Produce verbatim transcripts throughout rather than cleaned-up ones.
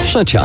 trzecia.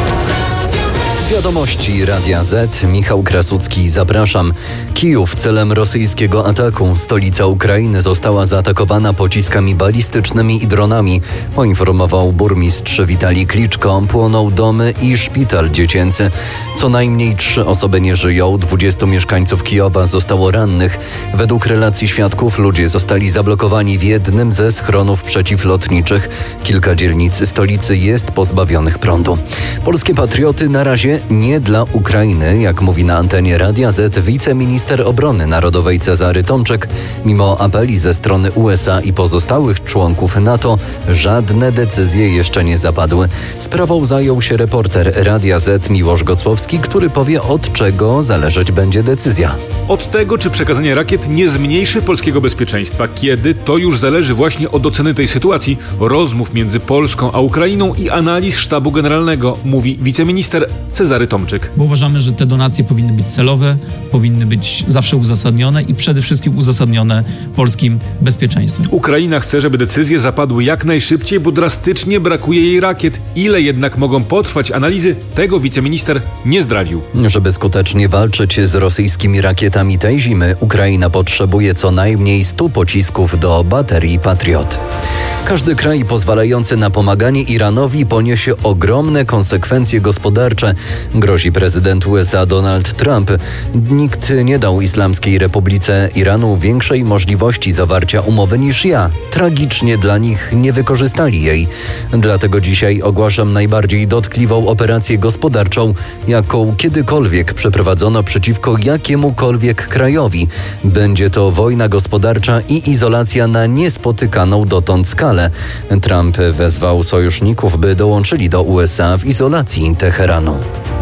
Wiadomości Radia Z. Michał Krasucki, zapraszam. Kijów celem rosyjskiego ataku. Stolica Ukrainy została zaatakowana pociskami balistycznymi i dronami, poinformował burmistrz Witalij Kliczko. Płoną domy i szpital dziecięcy. Co najmniej trzy osoby nie żyją, dwudziestu mieszkańców Kijowa zostało rannych. Według relacji świadków ludzie zostali zablokowani w jednym ze schronów przeciwlotniczych. Kilka dzielnic stolicy jest pozbawionych prądu. Polskie patrioty na razie nie dla Ukrainy, jak mówi na antenie Radia Z wiceminister obrony narodowej Cezary Tomczyk. Mimo apeli ze strony U S A i pozostałych członków NATO, żadne decyzje jeszcze nie zapadły. Sprawą zajął się reporter Radia Z Miłosz Gocłowski, który powie, od czego zależeć będzie decyzja. Od tego, czy przekazanie rakiet nie zmniejszy polskiego bezpieczeństwa. Kiedy? To już zależy właśnie od oceny tej sytuacji, rozmów między Polską a Ukrainą i analiz sztabu generalnego, mówi wiceminister Cezary Tomczyk. Bo uważamy, że te donacje powinny być celowe, powinny być zawsze uzasadnione i przede wszystkim uzasadnione polskim bezpieczeństwem. Ukraina chce, żeby decyzje zapadły jak najszybciej, bo drastycznie brakuje jej rakiet. Ile jednak mogą potrwać analizy, tego wiceminister nie zdradził. Żeby skutecznie walczyć z rosyjskimi rakietami tej zimy, Ukraina potrzebuje co najmniej stu pocisków do baterii Patriot. Każdy kraj pozwalający na pomaganie Iranowi poniesie ogromne konsekwencje gospodarcze, grozi prezydent U S A Donald Trump. Nikt nie dał Islamskiej Republice Iranu większej możliwości zawarcia umowy niż ja. Tragicznie dla nich nie wykorzystali jej. Dlatego dzisiaj ogłaszam najbardziej dotkliwą operację gospodarczą, jaką kiedykolwiek przeprowadzono przeciwko jakiemukolwiek krajowi. Będzie to wojna gospodarcza i izolacja na niespotykaną dotąd skalę. Trump wezwał sojuszników, by dołączyli do U S A w izolacji Teheranu.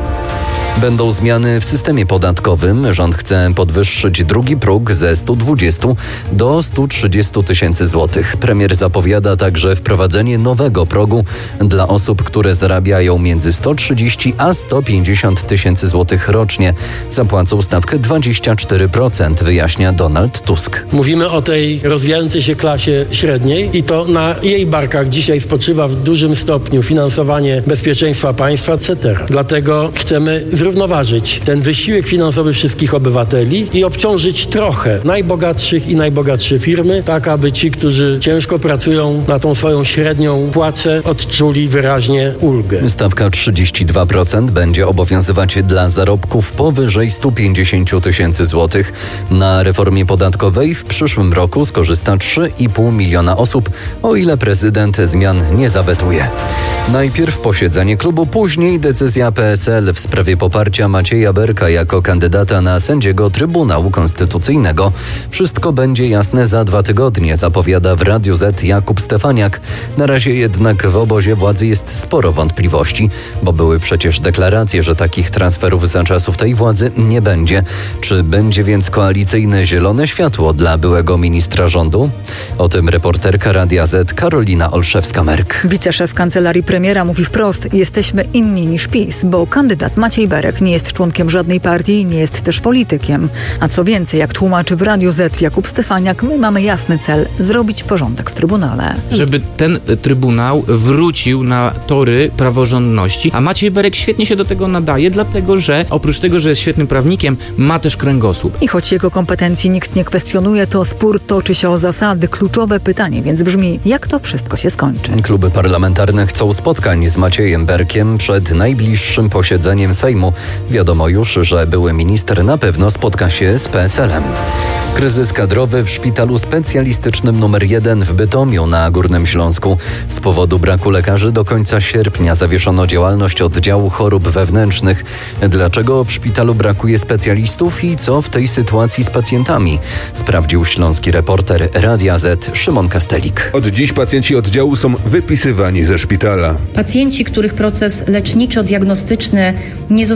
Będą zmiany w systemie podatkowym. Rząd chce podwyższyć drugi próg ze stu dwudziestu do stu trzydziestu tysięcy złotych. Premier zapowiada także wprowadzenie nowego progu dla osób, które zarabiają między sto trzydzieści a sto pięćdziesiąt tysięcy złotych rocznie. Zapłacą stawkę dwadzieścia cztery procent, wyjaśnia Donald Tusk. Mówimy o tej rozwijającej się klasie średniej i to na jej barkach dzisiaj spoczywa w dużym stopniu finansowanie bezpieczeństwa państwa, et cetera. Dlatego chcemy zrównoważyć ten wysiłek finansowy wszystkich obywateli i obciążyć trochę najbogatszych i najbogatsze firmy, tak aby ci, którzy ciężko pracują na tą swoją średnią płacę, odczuli wyraźnie ulgę. Stawka trzydzieści dwa procent będzie obowiązywać dla zarobków powyżej stu pięćdziesięciu tysięcy złotych. Na reformie podatkowej w przyszłym roku skorzysta trzy i pół miliona osób, o ile prezydent zmian nie zawetuje. Najpierw posiedzenie klubu, później decyzja P S L w sprawie poparcia Macieja Berka jako kandydata na sędziego Trybunału Konstytucyjnego. Wszystko będzie jasne za dwa tygodnie, zapowiada w Radiu Z Jakub Stefaniak. Na razie jednak w obozie władzy jest sporo wątpliwości, bo były przecież deklaracje, że takich transferów za czasów tej władzy nie będzie. Czy będzie więc koalicyjne zielone światło dla byłego ministra rządu? O tym reporterka Radia Z Karolina Olszewska-Merk. Wiceszef kancelarii premiera mówi wprost: jesteśmy inni niż PiS, bo kandydat Maciej Berek nie jest członkiem żadnej partii i nie jest też politykiem. A co więcej, jak tłumaczy w Radiu Z Jakub Stefaniak, my mamy jasny cel – zrobić porządek w Trybunale. Żeby ten Trybunał wrócił na tory praworządności, a Maciej Berek świetnie się do tego nadaje, dlatego że oprócz tego, że jest świetnym prawnikiem, ma też kręgosłup. I choć jego kompetencji nikt nie kwestionuje, to spór toczy się o zasady. Kluczowe pytanie więc brzmi, jak to wszystko się skończy. Kluby parlamentarne chcą spotkań z Maciejem Berkiem przed najbliższym posiedzeniem Sejmu. Wiadomo już, że były minister na pewno spotka się z P S L-em. Kryzys kadrowy w szpitalu specjalistycznym numer jeden w Bytomiu na Górnym Śląsku. Z powodu braku lekarzy do końca sierpnia zawieszono działalność oddziału chorób wewnętrznych. Dlaczego w szpitalu brakuje specjalistów i co w tej sytuacji z pacjentami? Sprawdził śląski reporter Radia Z Szymon Kastelik. Od dziś pacjenci oddziału są wypisywani ze szpitala. Pacjenci, których proces leczniczo-diagnostyczny nie został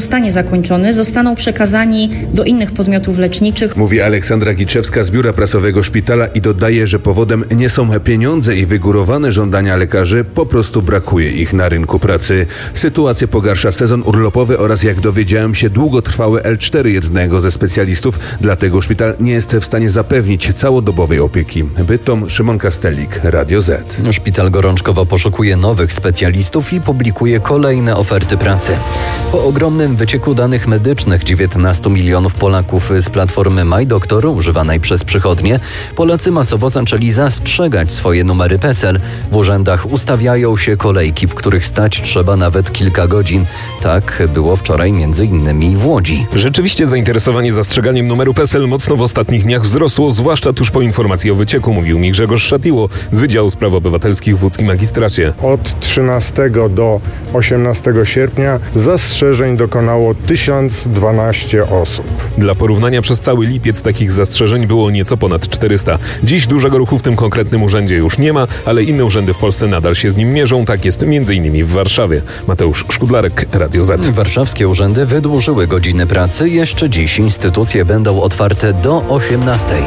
zostanie zakończony, zostaną przekazani do innych podmiotów leczniczych. Mówi Aleksandra Giczewska z Biura Prasowego Szpitala i dodaje, że powodem nie są pieniądze i wygórowane żądania lekarzy, po prostu brakuje ich na rynku pracy. Sytuację pogarsza sezon urlopowy oraz, jak dowiedziałem się, długotrwały L cztery jednego ze specjalistów, dlatego szpital nie jest w stanie zapewnić całodobowej opieki. Bytom, Szymon Kastelik, Radio Z. Szpital gorączkowo poszukuje nowych specjalistów i publikuje kolejne oferty pracy. Po ogromnym wycieku danych medycznych dziewiętnastu milionów Polaków z platformy MyDoktor używanej przez przychodnie, Polacy masowo zaczęli zastrzegać swoje numery PESEL. W urzędach ustawiają się kolejki, w których stać trzeba nawet kilka godzin. Tak było wczoraj między innymi w Łodzi. Rzeczywiście zainteresowanie zastrzeganiem numeru PESEL mocno w ostatnich dniach wzrosło, zwłaszcza tuż po informacji o wycieku, mówił mi Grzegorz Szatiło z Wydziału Spraw Obywatelskich w łódzkim magistracie. Od trzynastego do osiemnastego sierpnia zastrzeżeń dokonało tysiąc dwanaście osób. Dla porównania przez cały lipiec takich zastrzeżeń było nieco ponad czterysta. Dziś dużego ruchu w tym konkretnym urzędzie już nie ma, ale inne urzędy w Polsce nadal się z nim mierzą. Tak jest między innymi w Warszawie. Mateusz Szkudlarek, Radio Z. Warszawskie urzędy wydłużyły godziny pracy. Jeszcze dziś instytucje będą otwarte do osiemnastej.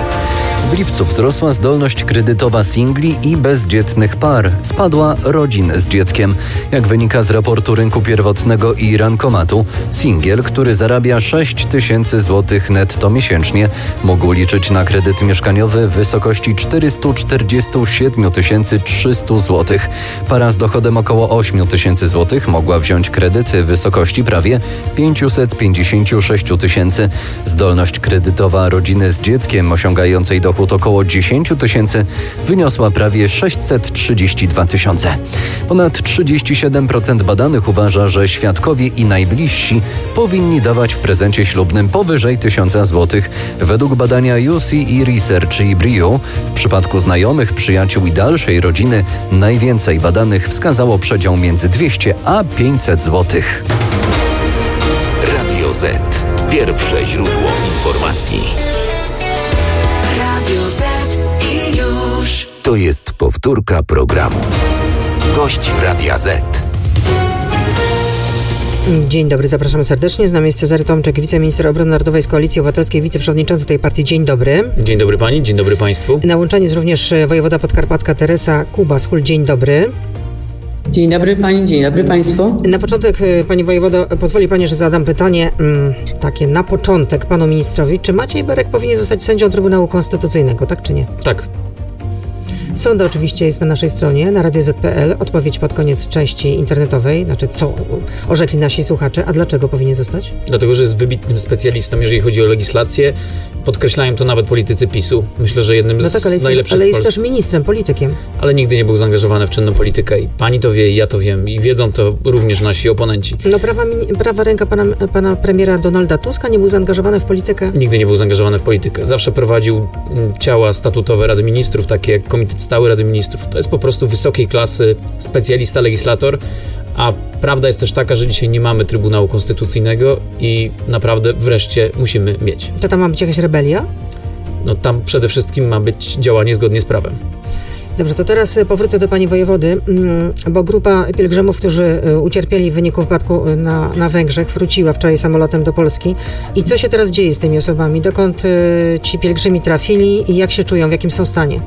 W lipcu wzrosła zdolność kredytowa singli i bezdzietnych par. Spadła rodzin z dzieckiem. Jak wynika z raportu rynku pierwotnego i Rankomatu, singiel, który zarabia sześć tysięcy złotych netto miesięcznie, mógł liczyć na kredyt mieszkaniowy w wysokości czterysta czterdzieści siedem tysięcy trzysta złotych. Para z dochodem około osiem tysięcy złotych mogła wziąć kredyt w wysokości prawie pięćset pięćdziesiąt sześć tysięcy. Zdolność kredytowa rodziny z dzieckiem osiągającej dochód około dziesięć tysięcy wyniosła prawie sześćset trzydzieści dwa tysiące. Ponad trzydzieści siedem procent badanych uważa, że świadkowie i najbliżsi powinni dawać w prezencie ślubnym powyżej tysiąca złotych. Według badania U C E Research i Brio w przypadku znajomych, przyjaciół i dalszej rodziny najwięcej badanych wskazało przedział między dwieście a pięćset złotych. Radio Z. Pierwsze źródło informacji. To jest powtórka programu. Gość Radia Z. Dzień dobry, zapraszamy serdecznie. Z nami jest Cezary Tomczyk, wiceminister obrony narodowej z Koalicji Obywatelskiej, wiceprzewodniczący tej partii. Dzień dobry. Dzień dobry pani, dzień dobry państwu. Na łączeniu jest również wojewoda podkarpacka Teresa Kubas-Hul. Dzień dobry. Dzień dobry pani, dzień dobry państwu. Na początek, pani wojewodo, pozwoli pani, że zadam pytanie mm, takie na początek panu ministrowi. Czy Maciej Berek powinien zostać sędzią Trybunału Konstytucyjnego, tak czy nie? Tak. Sonda oczywiście jest na naszej stronie, na radio zet kropka pe el. Odpowiedź pod koniec części internetowej, znaczy co orzekli nasi słuchacze. A dlaczego powinien zostać? Dlatego, że jest wybitnym specjalistą, jeżeli chodzi o legislację. Podkreślają to nawet politycy PiSu. Myślę, że jednym no tak, z ale najlepszych jest, ale jest Polsce. też ministrem, politykiem. Ale nigdy nie był zaangażowany w czynną politykę i pani to wie, i ja to wiem i wiedzą to również nasi oponenci. No prawa, prawa ręka pana, pana premiera Donalda Tuska nie był zaangażowany w politykę? Nigdy nie był zaangażowany w politykę. Zawsze prowadził ciała statutowe Rady Ministrów, takie jak Komitet Stały Rady Ministrów. To jest po prostu wysokiej klasy specjalista, legislator, a prawda jest też taka, że dzisiaj nie mamy Trybunału Konstytucyjnego i naprawdę wreszcie musimy mieć. To tam ma być jakaś rebelia? No tam przede wszystkim ma być działanie zgodnie z prawem. Dobrze, to teraz powrócę do pani wojewody, bo grupa pielgrzymów, którzy ucierpieli w wyniku wypadku na, na Węgrzech, wróciła wczoraj samolotem do Polski. I co się teraz dzieje z tymi osobami? Dokąd ci pielgrzymi trafili i jak się czują, w jakim są stanie?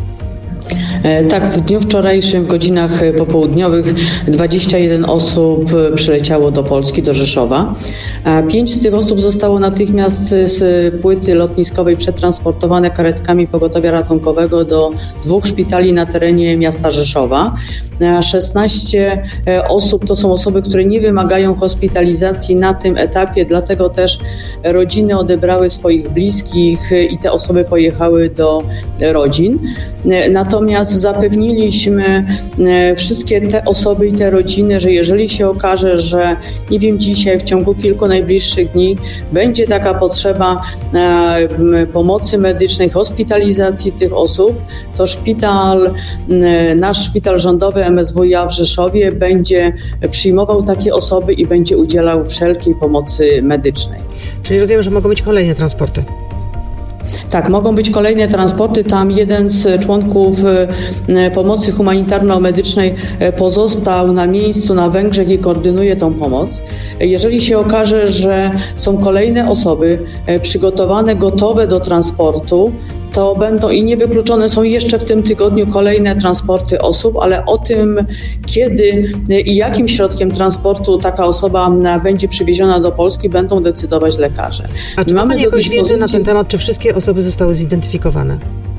Tak, w dniu wczorajszym w godzinach popołudniowych dwadzieścia jeden osób przyleciało do Polski, do Rzeszowa. Pięć z tych osób zostało natychmiast z płyty lotniskowej przetransportowane karetkami pogotowia ratunkowego do dwóch szpitali na terenie miasta Rzeszowa. szesnaście osób to są osoby, które nie wymagają hospitalizacji na tym etapie, dlatego też rodziny odebrały swoich bliskich i te osoby pojechały do rodzin. Natomiast zapewniliśmy wszystkie te osoby i te rodziny, że jeżeli się okaże, że nie wiem, dzisiaj w ciągu kilku najbliższych dni będzie taka potrzeba pomocy medycznej, hospitalizacji tych osób, to szpital, nasz szpital rządowy M S W iA w Rzeszowie będzie przyjmował takie osoby i będzie udzielał wszelkiej pomocy medycznej. Czyli rozumiem, że mogą być kolejne transporty? Tak, mogą być kolejne transporty. Tam jeden z członków pomocy humanitarno-medycznej pozostał na miejscu na Węgrzech i koordynuje tą pomoc. Jeżeli się okaże, że są kolejne osoby przygotowane, gotowe do transportu, to będą i niewykluczone są jeszcze w tym tygodniu kolejne transporty osób, ale o tym, kiedy i jakim środkiem transportu taka osoba będzie przywieziona do Polski, będą decydować lekarze. A czy mamy jakąś wiedzę na ten temat, czy wszystkie osoby zostały zidentyfikowane?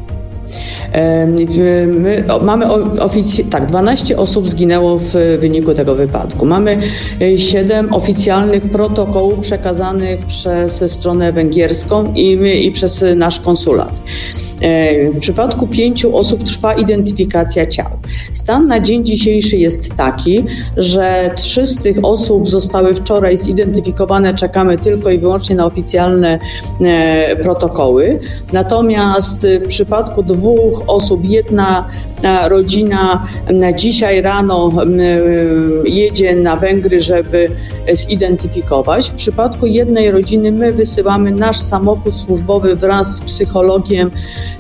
My mamy ofic- tak, dwanaście osób zginęło w wyniku tego wypadku. Mamy siedem oficjalnych protokołów przekazanych przez stronę węgierską i, my, i przez nasz konsulat. W przypadku pięciu osób trwa identyfikacja ciał. Stan na dzień dzisiejszy jest taki, że trzy z tych osób zostały wczoraj zidentyfikowane, czekamy tylko i wyłącznie na oficjalne e, protokoły. Natomiast w przypadku dwóch osób, jedna rodzina na dzisiaj rano e, jedzie na Węgry, żeby zidentyfikować. W przypadku jednej rodziny my wysyłamy nasz samochód służbowy wraz z psychologiem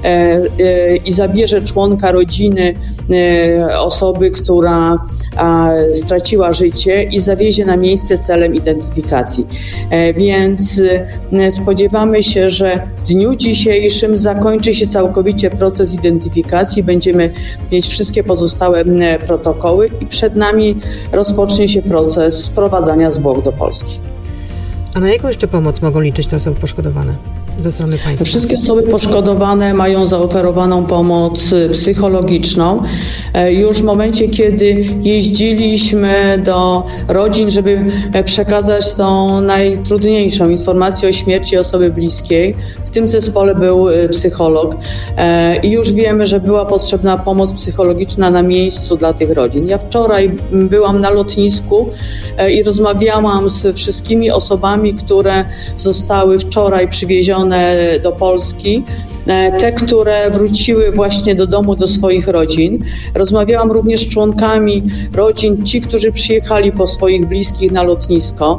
i zabierze członka rodziny osoby, która straciła życie i zawiezie na miejsce celem identyfikacji. Więc spodziewamy się, że w dniu dzisiejszym zakończy się całkowicie proces identyfikacji, będziemy mieć wszystkie pozostałe protokoły i przed nami rozpocznie się proces sprowadzania zwłok do Polski. A na jaką jeszcze pomoc mogą liczyć te osoby poszkodowane ze strony państwa? Wszystkie osoby poszkodowane mają zaoferowaną pomoc psychologiczną. Już w momencie, kiedy jeździliśmy do rodzin, żeby przekazać tą najtrudniejszą informację o śmierci osoby bliskiej, w tym zespole był psycholog i już wiemy, że była potrzebna pomoc psychologiczna na miejscu dla tych rodzin. Ja wczoraj byłam na lotnisku i rozmawiałam z wszystkimi osobami, które zostały wczoraj przywiezione do Polski, te, które wróciły właśnie do domu, do swoich rodzin. Rozmawiałam również z członkami rodzin, ci, którzy przyjechali po swoich bliskich na lotnisko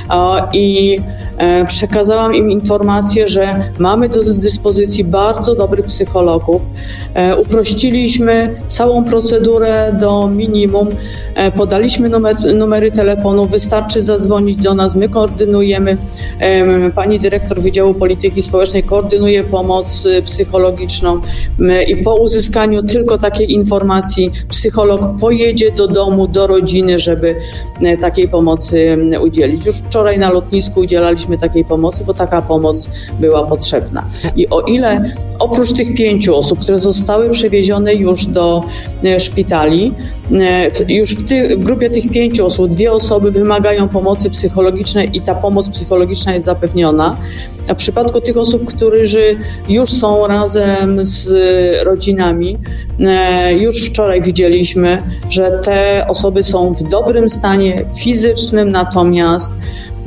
i przekazałam im informację, że mamy do dyspozycji bardzo dobrych psychologów. Uprościliśmy całą procedurę do minimum, podaliśmy numer, numery telefonów, wystarczy zadzwonić do nas, my koordynujemy. Pani dyrektor Wydziału Polityki Społecznej koordynuje pomoc psychologiczną i po uzyskaniu tylko takiej informacji psycholog pojedzie do domu, do rodziny, żeby takiej pomocy udzielić. Już wczoraj na lotnisku udzielaliśmy takiej pomocy, bo taka pomoc była potrzebna. I o ile oprócz tych pięciu osób, które zostały przewiezione już do szpitali, już w, ty, w grupie tych pięciu osób dwie osoby wymagają pomocy psychologicznej i ta pomoc psychologiczna jest zapewniona. A w przypadku tych osób, którzy już są razem z rodzinami, już wczoraj widzieliśmy, że te osoby są w dobrym stanie fizycznym, natomiast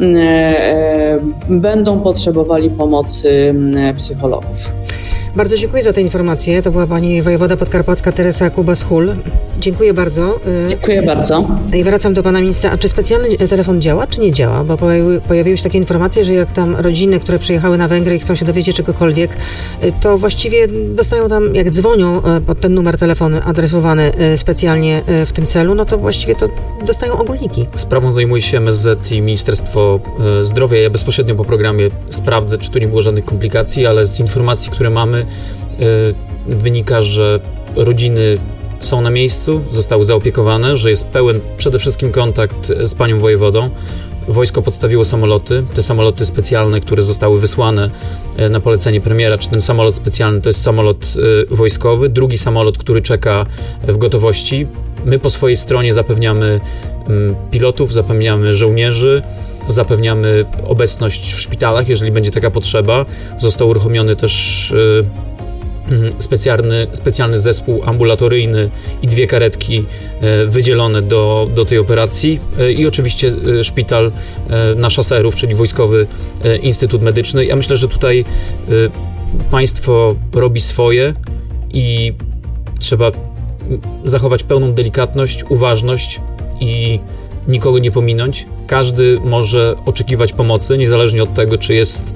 będą potrzebowali pomocy psychologów. Bardzo dziękuję za te informacje. To była pani wojewoda podkarpacka Teresa Kubas-Hull. Dziękuję bardzo. Dziękuję bardzo. I wracam do pana ministra. A czy specjalny telefon działa, czy nie działa? Bo pojawiły, pojawiły się takie informacje, że jak tam rodziny, które przyjechały na Węgry i chcą się dowiedzieć czegokolwiek, to właściwie dostają tam, jak dzwonią pod ten numer telefonu adresowany specjalnie w tym celu, no to właściwie to dostają ogólniki. Sprawą zajmuje się M S Z i Ministerstwo Zdrowia. Ja bezpośrednio po programie sprawdzę, czy tu nie było żadnych komplikacji, ale z informacji, które mamy, yy, wynika, że rodziny są na miejscu, zostały zaopiekowane, że jest pełen przede wszystkim kontakt z panią wojewodą. Wojsko podstawiło samoloty, te samoloty specjalne, które zostały wysłane na polecenie premiera, czy ten samolot specjalny to jest samolot yy, wojskowy, drugi samolot, który czeka w gotowości. My po swojej stronie zapewniamy yy, pilotów, zapewniamy żołnierzy, zapewniamy obecność w szpitalach, jeżeli będzie taka potrzeba. Został uruchomiony też yy, specjalny, specjalny zespół ambulatoryjny i dwie karetki yy, wydzielone do, do tej operacji yy, i oczywiście yy, szpital yy, na szaserów, czyli Wojskowy yy, Instytut Medyczny. Ja myślę, że tutaj yy, państwo robi swoje i trzeba zachować pełną delikatność, uważność i nikogo nie pominąć. Każdy może oczekiwać pomocy, niezależnie od tego, czy jest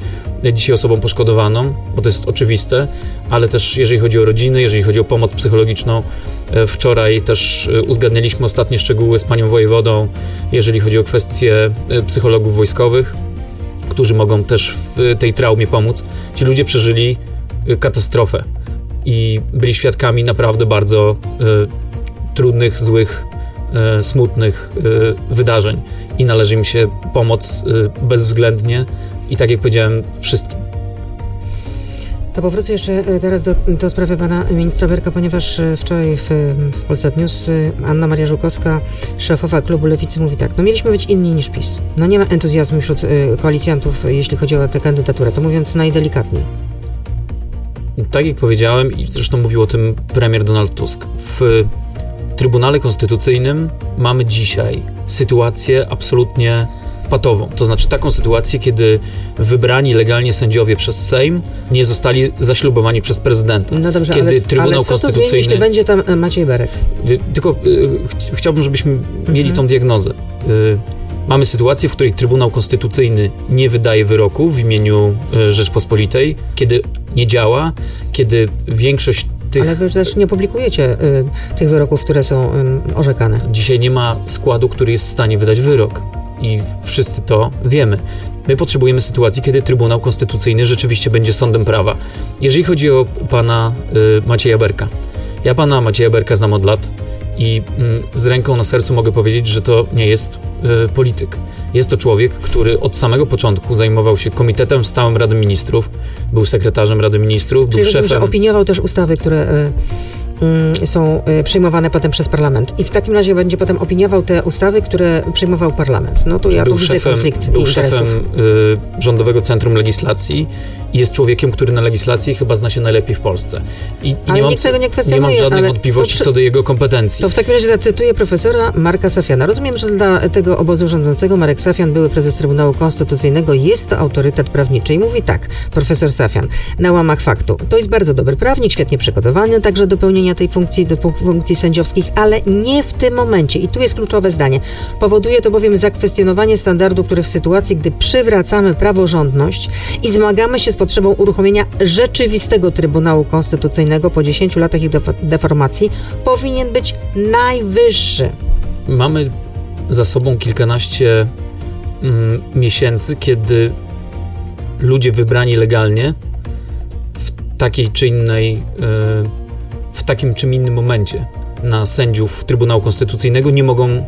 dzisiaj osobą poszkodowaną, bo to jest oczywiste, ale też jeżeli chodzi o rodziny, jeżeli chodzi o pomoc psychologiczną. Wczoraj też uzgadnialiśmy ostatnie szczegóły z panią wojewodą, jeżeli chodzi o kwestie psychologów wojskowych, którzy mogą też w tej traumie pomóc. Ci ludzie przeżyli katastrofę i byli świadkami naprawdę bardzo y, trudnych, złych, y, smutnych y, wydarzeń i należy im się pomoc y, bezwzględnie i tak jak powiedziałem, wszystkim. To powrócę jeszcze teraz do, do sprawy pana ministra Berka, ponieważ wczoraj w, w Polsat News Anna Maria Żukowska, szefowa klubu Lewicy, mówi tak: no mieliśmy być inni niż PiS. No nie ma entuzjazmu wśród y, koalicjantów, jeśli chodzi o tę kandydaturę, to mówiąc najdelikatniej. Tak jak powiedziałem i zresztą mówił o tym premier Donald Tusk, w Trybunale Konstytucyjnym mamy dzisiaj sytuację absolutnie patową. To znaczy taką sytuację, kiedy wybrani legalnie sędziowie przez Sejm nie zostali zaślubowani przez prezydenta. No dobrze, kiedy ale, Trybunał ale co Konstytucyjny... to zmieni, jeśli będzie tam Maciej Berek? Tylko y, ch- chciałbym, żebyśmy mhm. mieli tą diagnozę. Y, mamy sytuację, w której Trybunał Konstytucyjny nie wydaje wyroku w imieniu y, Rzeczpospolitej, kiedy nie działa, kiedy większość tych... Ale wy też nie publikujecie y, tych wyroków, które są y, orzekane. Dzisiaj nie ma składu, który jest w stanie wydać wyrok. I wszyscy to wiemy. My potrzebujemy sytuacji, kiedy Trybunał Konstytucyjny rzeczywiście będzie sądem prawa. Jeżeli chodzi o pana y, Macieja Berka. Ja pana Macieja Berka znam od lat i y, z ręką na sercu mogę powiedzieć, że to nie jest y, polityk. Jest to człowiek, który od samego początku zajmował się Komitetem Stałym Rady Ministrów, był sekretarzem Rady Ministrów, Czyli był rozumiem, szefem... że opiniował też ustawy, które... Y- są przyjmowane potem przez parlament. I w takim razie będzie potem opiniował te ustawy, które przyjmował parlament. No to ja tu widzę konflikt był interesów. Był szefem y, Rządowego Centrum Legislacji i jest człowiekiem, który na legislacji chyba zna się najlepiej w Polsce. I, i ale nie nikt mam, tego nie kwestionuje. Nie mam żadnych ale wątpliwości to, co do jego kompetencji. To w takim razie zacytuję profesora Marka Safiana. Rozumiem, że dla tego obozu rządzącego Marek Safian, były prezes Trybunału Konstytucyjnego, jest to autorytet prawniczy. I mówi tak, profesor Safian, na łamach faktu. To jest bardzo dobry prawnik, świetnie przygotowany także do pełnienia tej funkcji, do funkcji sędziowskich, ale nie w tym momencie. I tu jest kluczowe zdanie. Powoduje to bowiem zakwestionowanie standardu, który w sytuacji, gdy przywracamy praworządność i zmagamy się z potrzebą uruchomienia rzeczywistego Trybunału Konstytucyjnego po dziesięciu latach ich deformacji, powinien być najwyższy. Mamy za sobą kilkanaście mm, miesięcy, kiedy ludzie wybrani legalnie w takiej czy innej yy, w takim czy innym momencie na sędziów Trybunału Konstytucyjnego nie mogą y,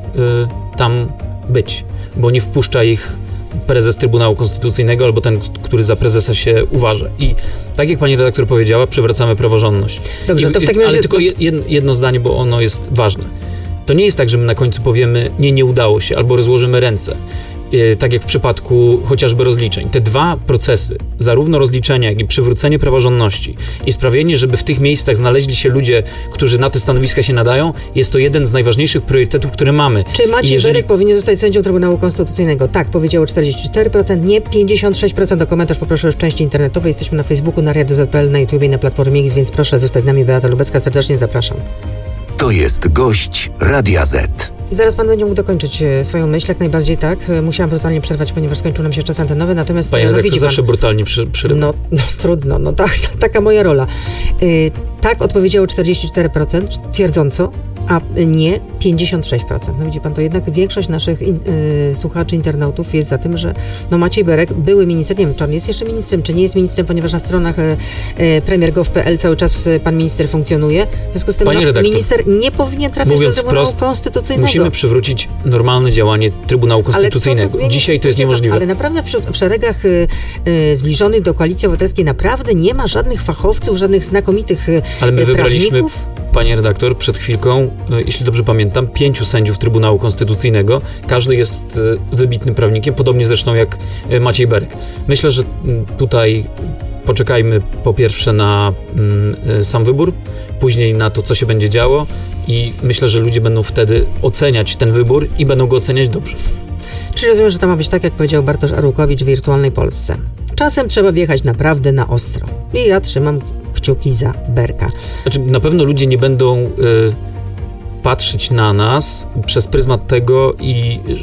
tam być, bo nie wpuszcza ich prezes Trybunału Konstytucyjnego albo ten, który za prezesa się uważa. I tak jak pani redaktor powiedziała, przywracamy praworządność. Dobrze, I, to w takim razie... Ale tylko jedno zdanie, bo ono jest ważne. To nie jest tak, że my na końcu powiemy, nie, nie udało się, albo rozłożymy ręce. Yy, tak jak w przypadku chociażby rozliczeń. Te dwa procesy, zarówno rozliczenia, jak i przywrócenie praworządności i sprawienie, żeby w tych miejscach znaleźli się ludzie, którzy na te stanowiska się nadają, jest to jeden z najważniejszych priorytetów, które mamy. Czy Maciej jeżeli... Berek powinien zostać sędzią Trybunału Konstytucyjnego? Tak, powiedziało czterdzieści cztery procent, nie pięćdziesiąt sześć procent. O komentarz poproszę już w części internetowej. Jesteśmy na Facebooku, na Radio Z P L, na YouTube i na Platformie X, więc proszę zostać z nami. Beata Lubecka, serdecznie zapraszam. To jest gość Radia Z. Zaraz pan będzie mógł dokończyć swoją myśl, jak najbardziej tak. Musiałam brutalnie przerwać, ponieważ skończył nam się czas antenowy, natomiast... Panie no, redaktor, widzi pan, zawsze brutalnie przy, przerywa. No, no trudno, no tak, taka moja rola. Yy, tak odpowiedziało czterdzieści cztery procent twierdząco, a nie pięćdziesiąt sześć procent. No widzi pan, to jednak większość naszych in, y, słuchaczy, internautów jest za tym, że no Maciej Berek, były minister, nie wiem, czy on jest jeszcze ministrem, czy nie jest ministrem, ponieważ na stronach y, y, premier kropka gov kropka p l cały czas y, pan minister funkcjonuje. W związku z tym no, redaktor, minister nie powinien trafiać mówiąc do Trybunału wprost, Konstytucyjnego. Musimy przywrócić normalne działanie Trybunału Konstytucyjnego. To Dzisiaj to jest niemożliwe. Ale naprawdę wśród, w szeregach y, y, zbliżonych do Koalicji Obywatelskiej naprawdę nie ma żadnych fachowców, żadnych znakomitych y, Ale my wybraliśmy, prawników. Panie redaktor, przed chwilką, y, jeśli dobrze pamiętam, pięciu sędziów Trybunału Konstytucyjnego. Każdy jest y, wybitnym prawnikiem, podobnie zresztą jak y, Maciej Berek. Myślę, że y, tutaj poczekajmy po pierwsze na y, sam wybór, później na to, co się będzie działo i myślę, że ludzie będą wtedy oceniać ten wybór i będą go oceniać dobrze. Czyli rozumiem, że to ma być tak, jak powiedział Bartosz Arłukowicz w Wirtualnej Polsce. Czasem trzeba wjechać naprawdę na ostro. I ja trzymam kciuki za Berka. Znaczy, na pewno ludzie nie będą y, patrzeć na nas przez pryzmat tego i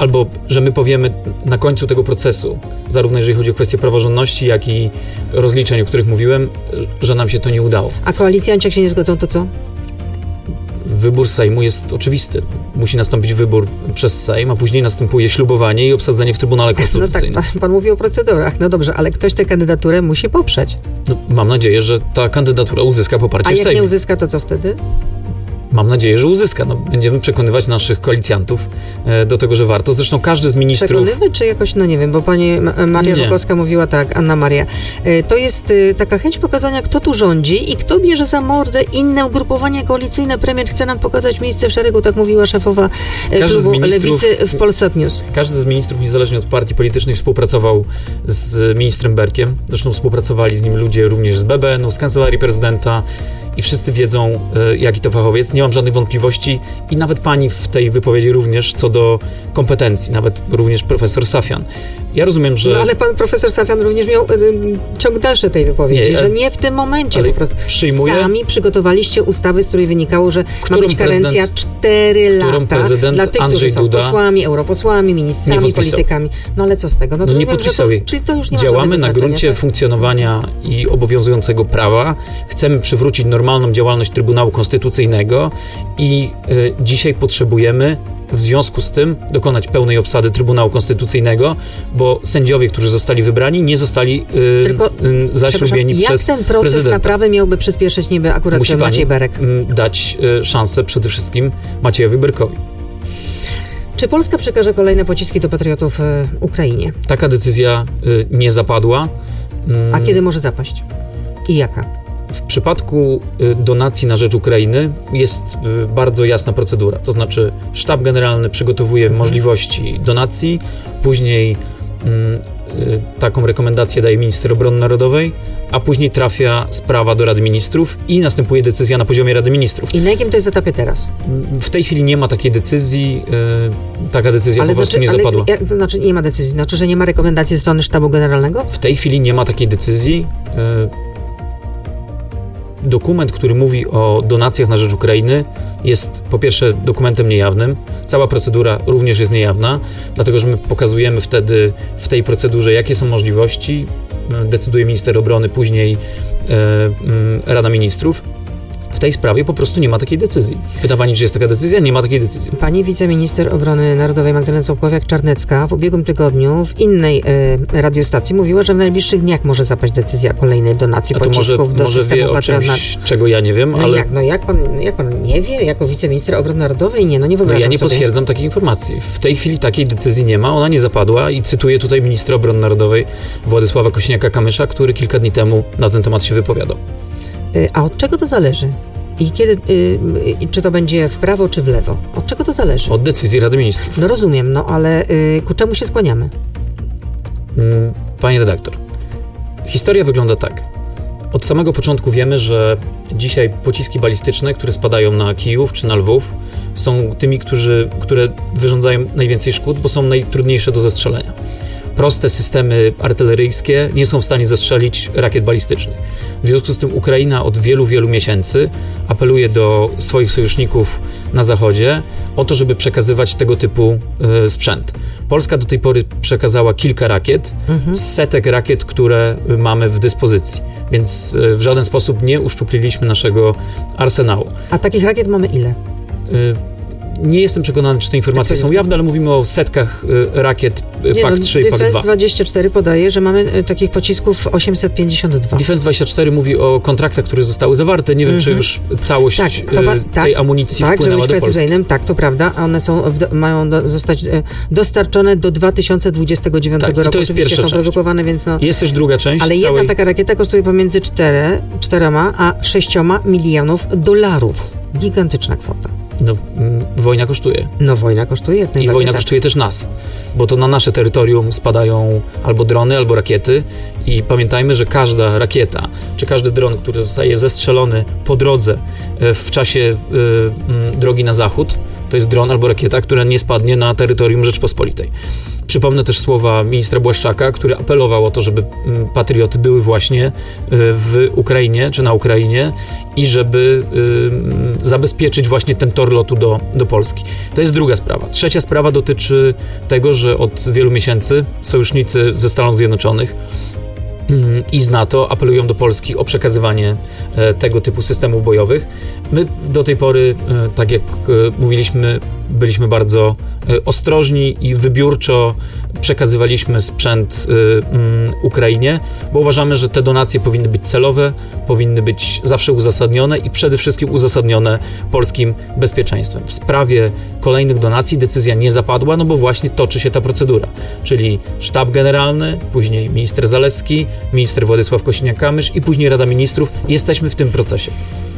albo że my powiemy na końcu tego procesu, zarówno jeżeli chodzi o kwestię praworządności, jak i rozliczeń, o których mówiłem, że nam się to nie udało. A koalicjanci, jak się nie zgodzą, to co? Wybór Sejmu jest oczywisty. Musi nastąpić wybór przez Sejm, a później następuje ślubowanie i obsadzenie w Trybunale Konstytucyjnym. No tak, pan, pan mówi o procedurach. No dobrze, ale ktoś tę kandydaturę musi poprzeć. No, mam nadzieję, że ta kandydatura uzyska poparcie a w Sejmie. A jak nie uzyska, to co wtedy? Mam nadzieję, że uzyska. No, będziemy przekonywać naszych koalicjantów e, do tego, że warto. Zresztą każdy z ministrów... Przekonywać, czy jakoś, no nie wiem, bo pani Maria nie. Żukowska mówiła tak, Anna Maria. E, to jest e, taka chęć pokazania, kto tu rządzi i kto bierze za mordę inne ugrupowania koalicyjne. Premier chce nam pokazać miejsce w szeregu, tak mówiła szefowa e, klubu Lewicy w Polsat News. Każdy z ministrów, niezależnie od partii politycznej, współpracował z ministrem Berkiem. Zresztą współpracowali z nim ludzie również z B B N u, z Kancelarii Prezydenta i wszyscy wiedzą, e, jaki to fachowiec. Nie mam żadnych wątpliwości i nawet pani w tej wypowiedzi również co do kompetencji, nawet również profesor Safian. Ja rozumiem, że... No ale pan profesor Safian również miał y, ciąg dalszy tej wypowiedzi, nie, że nie w tym momencie po prostu. Przyjmuję, sami przygotowaliście ustawy, z której wynikało, że ma być karencja cztery lata dla tych, Andrzej którzy są Duda posłami, europosłami, ministrami, politykami. No ale co z tego? No, to no nie podpisał jej. Czyli to już nie ma Działamy na gruncie tak? funkcjonowania i obowiązującego prawa. Chcemy przywrócić normalną działalność Trybunału Konstytucyjnego i y, dzisiaj potrzebujemy w związku z tym dokonać pełnej obsady Trybunału Konstytucyjnego, bo sędziowie, którzy zostali wybrani, nie zostali y, Tylko, y, zaślubieni jak przez ten proces prezydenta. naprawy miałby przyspieszyć niby akurat Musi Maciej Berek? Musi dać y, szansę przede wszystkim Maciejowi Berkowi. Czy Polska przekaże kolejne pociski do patriotów y, Ukrainie? Taka decyzja y, nie zapadła. A kiedy może zapaść? I jaka? W przypadku donacji na rzecz Ukrainy jest bardzo jasna procedura. To znaczy sztab generalny przygotowuje możliwości donacji, później taką rekomendację daje minister obrony narodowej, a później trafia sprawa do Rady Ministrów i następuje decyzja na poziomie Rady Ministrów. I na jakim to jest etapie teraz? W tej chwili nie ma takiej decyzji, taka decyzja ale po prostu znaczy, nie zapadła. Jak, to znaczy nie ma decyzji, znaczy, że nie ma rekomendacji ze strony sztabu generalnego? W tej chwili nie ma takiej decyzji. Dokument, który mówi o donacjach na rzecz Ukrainy, jest po pierwsze dokumentem niejawnym. Cała procedura również jest niejawna, dlatego że my pokazujemy wtedy w tej procedurze, jakie są możliwości. Decyduje minister obrony, później e, Rada Ministrów. W tej sprawie po prostu nie ma takiej decyzji. Pyta pani, czy jest taka decyzja? Nie ma takiej decyzji. Pani wiceminister obrony narodowej Magdalena Sołkowiak-Czarnecka w ubiegłym tygodniu w innej e, radiostacji mówiła, że w najbliższych dniach może zapaść decyzja kolejnej donacji pocisków może, do może systemu Patriot. Czego ja nie wiem, no ale... Jak, no jak pan, jak pan nie wie, jako wiceminister obrony narodowej? Nie, no nie wyobrażam no ja nie sobie. potwierdzam takiej informacji. W tej chwili takiej decyzji nie ma, ona nie zapadła i cytuję tutaj ministra obrony narodowej Władysława Kosiniaka-Kamysza, który kilka dni temu na ten temat się wypowiadał. A od czego to zależy? I kiedy, y, y, czy to będzie w prawo, czy w lewo? Od czego to zależy? Od decyzji Rady Ministrów. No rozumiem, no ale y, ku czemu się skłaniamy? Mm, Pani redaktor, historia wygląda tak. Od samego początku wiemy, że dzisiaj pociski balistyczne, które spadają na Kijów czy na Lwów, są tymi, którzy, które wyrządzają najwięcej szkód, bo są najtrudniejsze do zestrzelenia. Proste systemy artyleryjskie nie są w stanie zestrzelić rakiet balistycznych. W związku z tym Ukraina od wielu, wielu miesięcy apeluje do swoich sojuszników na Zachodzie o to, żeby przekazywać tego typu y, sprzęt. Polska do tej pory przekazała kilka rakiet, mhm. z setek rakiet, które mamy w dyspozycji, więc y, w żaden sposób nie uszczupliliśmy naszego arsenału. A takich rakiet mamy ile? Y, Nie jestem przekonany, czy te informacje są jawne, ale mówimy o setkach y, rakiet y, P A K trzy i P A K dwa. Defense dwadzieścia cztery podaje, że mamy y, takich pocisków osiemset pięćdziesiąt dwa. Defense dwadzieścia cztery mówi o kontraktach, które zostały zawarte. Nie wiem, mm-hmm. czy już całość tak, y, ba- tej tak, amunicji tak, wpłynęła żeby być do Polski. precyzyjnym, tak, to prawda. One są w, mają do, zostać y, dostarczone do dwa tysiące dwudziestego dziewiątego tak, roku. I to jest Oczywiście pierwsza są część. produkowane, więc no... Jest też druga część. Ale całej... jedna taka rakieta kosztuje pomiędzy cztery, czterema a sześcioma milionów dolarów. Gigantyczna kwota. No, mm, wojna kosztuje. No wojna kosztuje. Jak I wojna tak. kosztuje też nas, bo to na nasze terytorium spadają albo drony, albo rakiety i pamiętajmy, że każda rakieta, czy każdy dron, który zostaje zestrzelony po drodze w czasie y, y, drogi na zachód, to jest dron albo rakieta, która nie spadnie na terytorium Rzeczpospolitej. Przypomnę też słowa ministra Błaszczaka, który apelował o to, żeby patrioty były właśnie w Ukrainie, czy na Ukrainie i żeby y, zabezpieczyć właśnie ten tor lotu do, do Polski. To jest druga sprawa. Trzecia sprawa dotyczy tego, że od wielu miesięcy sojusznicy ze Stanów Zjednoczonych i z NATO apelują do Polski o przekazywanie e, tego typu systemów bojowych. My do tej pory, e, tak jak e, mówiliśmy, byliśmy bardzo e, ostrożni i wybiórczo przekazywaliśmy sprzęt e, m, Ukrainie, bo uważamy, że te donacje powinny być celowe, powinny być zawsze uzasadnione i przede wszystkim uzasadnione polskim bezpieczeństwem. W sprawie kolejnych donacji decyzja nie zapadła, no bo właśnie toczy się ta procedura, czyli sztab generalny, później minister Zalewski, minister Władysław Kosiniak-Kamysz i później Rada Ministrów. Jesteśmy w tym procesie.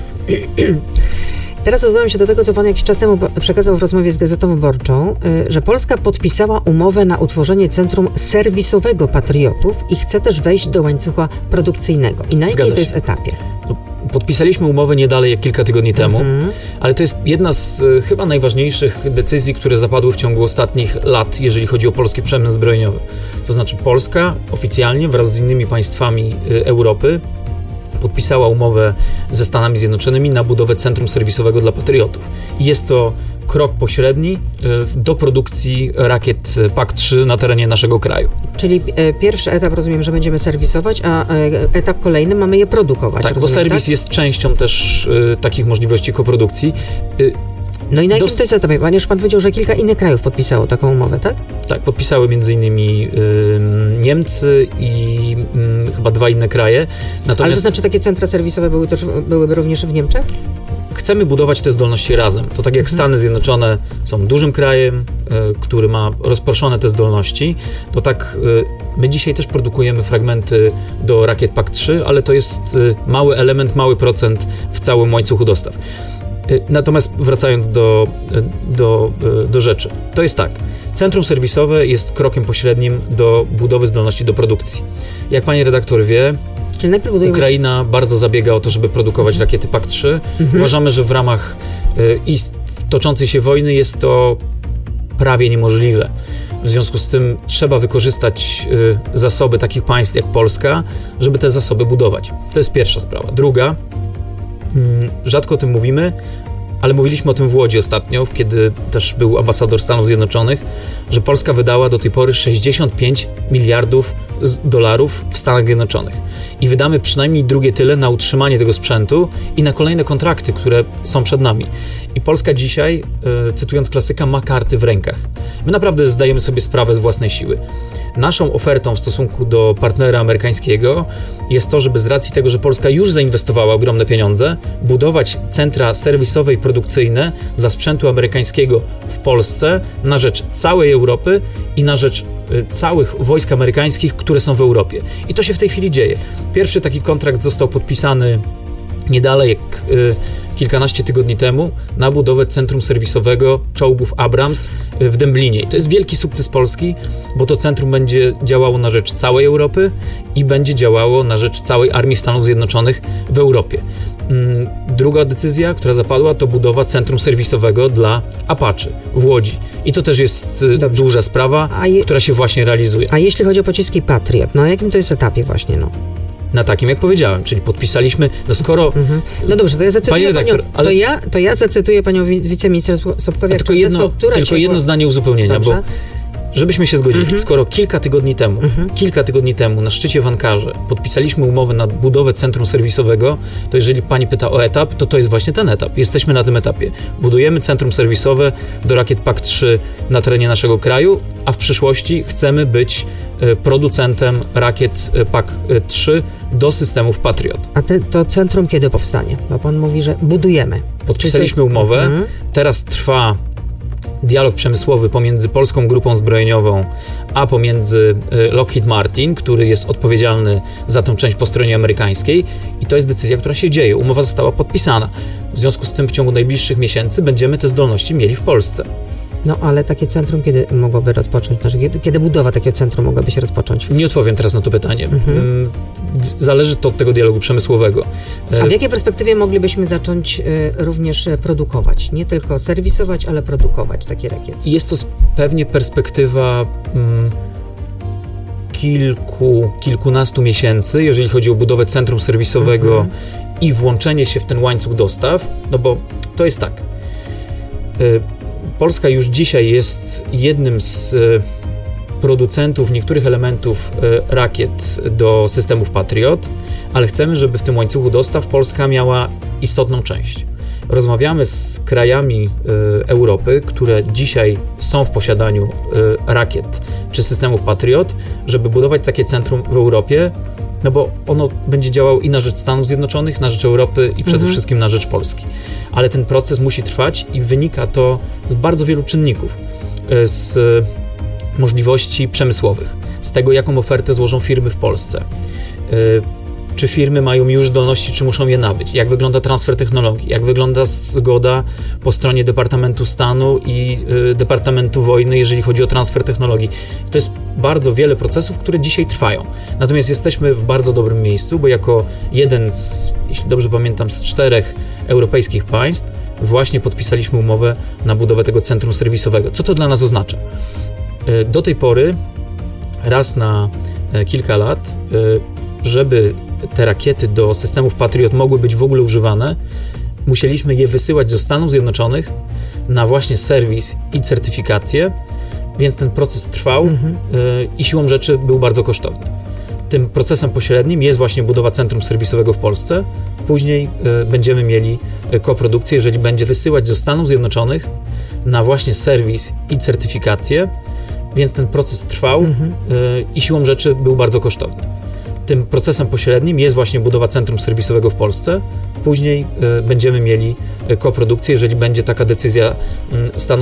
Teraz odwołam się do tego, co pan jakiś czas temu przekazał w rozmowie z Gazetą Wyborczą, że Polska podpisała umowę na utworzenie centrum serwisowego patriotów i chce też wejść do łańcucha produkcyjnego. I na jakim to jest etapie? Podpisaliśmy umowę nie dalej jak kilka tygodni temu, mhm. ale to jest jedna z y, chyba najważniejszych decyzji, które zapadły w ciągu ostatnich lat, jeżeli chodzi o polski przemysł zbrojeniowy. To znaczy Polska oficjalnie wraz z innymi państwami y, Europy podpisała umowę ze Stanami Zjednoczonymi na budowę centrum serwisowego dla patriotów. I jest to krok pośredni do produkcji rakiet Pak trzy na terenie naszego kraju. Czyli pierwszy etap rozumiem, że będziemy serwisować, a etap kolejny mamy je produkować. Tak, rozumiem, bo serwis tak? jest częścią też y, takich możliwości koprodukcji. Y, No i na jakim to jest etapie? Ponieważ pan powiedział, że kilka innych krajów podpisało taką umowę, tak? Tak, podpisały między innymi y, Niemcy i y, chyba dwa inne kraje. Natomiast ale to znaczy takie centra serwisowe były też, byłyby również w Niemczech? Chcemy budować te zdolności razem. To tak jak mhm. Stany Zjednoczone są dużym krajem, y, który ma rozproszone te zdolności, to tak y, my dzisiaj też produkujemy fragmenty do rakiet Pak trzy, ale to jest y, mały element, mały procent w całym łańcuchu dostaw. Natomiast wracając do, do, do rzeczy, to jest tak. Centrum serwisowe jest krokiem pośrednim do budowy zdolności do produkcji. Jak pani redaktor wie, Czyli najpierw budujemy... Ukraina bardzo zabiega o to, żeby produkować rakiety Pak trzy. Mhm. Uważamy, że w ramach y, i toczącej się wojny jest to prawie niemożliwe. W związku z tym trzeba wykorzystać y, zasoby takich państw jak Polska, żeby te zasoby budować. To jest pierwsza sprawa. Druga, rzadko o tym mówimy, ale mówiliśmy o tym w Łodzi ostatnio, kiedy też był ambasador Stanów Zjednoczonych, że Polska wydała do tej pory sześćdziesiąt pięć miliardów dolarów w Stanach Zjednoczonych. I wydamy przynajmniej drugie tyle na utrzymanie tego sprzętu i na kolejne kontrakty, które są przed nami. I Polska dzisiaj, e, cytując klasyka, ma karty w rękach. My naprawdę zdajemy sobie sprawę z własnej siły. Naszą ofertą w stosunku do partnera amerykańskiego jest to, żeby z racji tego, że Polska już zainwestowała ogromne pieniądze, budować centra serwisowe i produkcyjne dla sprzętu amerykańskiego w Polsce na rzecz całej Europy i na rzecz y, całych wojsk amerykańskich, które są w Europie. I to się w tej chwili dzieje. Pierwszy taki kontrakt został podpisany nie dalej jak y, kilkanaście tygodni temu na budowę centrum serwisowego czołgów Abrams w Dęblinie. I to jest wielki sukces Polski, bo to centrum będzie działało na rzecz całej Europy i będzie działało na rzecz całej Armii Stanów Zjednoczonych w Europie. Druga decyzja, która zapadła, to budowa centrum serwisowego dla Apache w Łodzi. I to też jest Dobrze. duża sprawa, je... która się właśnie realizuje. A jeśli chodzi o pociski Patriot, na jakim to jest etapie właśnie, no? Na takim, jak powiedziałem, czyli podpisaliśmy, no skoro... Mhm. No dobrze, to ja zacytuję redaktor, panią, ale... to, ja, to ja zacytuję panią wiceminister Sobkowiak. Tylko jedno, która tylko jedno zdanie uzupełnienia, Dobrze. bo żebyśmy się zgodzili, mhm. skoro kilka tygodni temu, mhm. kilka tygodni temu na szczycie w Ankarze podpisaliśmy umowę na budowę centrum serwisowego, to jeżeli pani pyta o etap, to to jest właśnie ten etap. Jesteśmy na tym etapie. Budujemy centrum serwisowe do rakiet Pak trzy na terenie naszego kraju, a w przyszłości chcemy być producentem rakiet Pak trzy do systemów Patriot. A te, to centrum kiedy powstanie? Bo pan mówi, że budujemy. Podpisaliśmy jest... umowę, mhm. teraz trwa dialog przemysłowy pomiędzy Polską Grupą Zbrojeniową, a pomiędzy Lockheed Martin, który jest odpowiedzialny za tę część po stronie amerykańskiej i to jest decyzja, która się dzieje. Umowa została podpisana. W związku z tym w ciągu najbliższych miesięcy będziemy te zdolności mieli w Polsce. No ale takie centrum kiedy mogłoby rozpocząć? Znaczy, kiedy, kiedy budowa takiego centrum mogłaby się rozpocząć? Nie odpowiem teraz na to pytanie. Mhm. Zależy to od tego dialogu przemysłowego. A w jakiej perspektywie moglibyśmy zacząć również produkować? Nie tylko serwisować, ale produkować takie rakiety? Jest to pewnie perspektywa mm, kilku, kilkunastu miesięcy, jeżeli chodzi o budowę centrum serwisowego mhm. i włączenie się w ten łańcuch dostaw, no bo to jest tak. Y, Polska już dzisiaj jest jednym z y, producentów niektórych elementów y, rakiet do systemów Patriot, ale chcemy, żeby w tym łańcuchu dostaw Polska miała istotną część. Rozmawiamy z krajami y, Europy, które dzisiaj są w posiadaniu y, rakiet czy systemów Patriot, żeby budować takie centrum w Europie, no bo ono będzie działało i na rzecz Stanów Zjednoczonych, na rzecz Europy i przede mhm. wszystkim na rzecz Polski. Ale ten proces musi trwać i wynika to z bardzo wielu czynników. Y, z y, możliwości przemysłowych, z tego, jaką ofertę złożą firmy w Polsce. Y, Czy firmy mają już zdolności, czy muszą je nabyć? Jak wygląda transfer technologii? Jak wygląda zgoda po stronie Departamentu Stanu i y, Departamentu Wojny, jeżeli chodzi o transfer technologii? To jest bardzo wiele procesów, które dzisiaj trwają. Natomiast jesteśmy w bardzo dobrym miejscu, bo jako jeden z, jeśli dobrze pamiętam, z czterech europejskich państw właśnie podpisaliśmy umowę na budowę tego centrum serwisowego. Co to dla nas oznacza? Y, do tej pory raz na y, kilka lat, y, żeby te rakiety do systemów Patriot mogły być w ogóle używane, musieliśmy je wysyłać do Stanów Zjednoczonych na właśnie serwis i certyfikację, więc ten proces trwał mhm. y, i siłą rzeczy był bardzo kosztowny. Tym procesem pośrednim jest właśnie budowa centrum serwisowego w Polsce. Później y, będziemy mieli y, koprodukcję, jeżeli będzie wysyłać do Stanów Zjednoczonych na właśnie serwis i certyfikację, więc ten proces trwał mhm. y, i siłą rzeczy był bardzo kosztowny. Tym procesem pośrednim jest właśnie budowa centrum serwisowego w Polsce. Później y, będziemy mieli y, koprodukcję, jeżeli będzie taka decyzja y, Stanów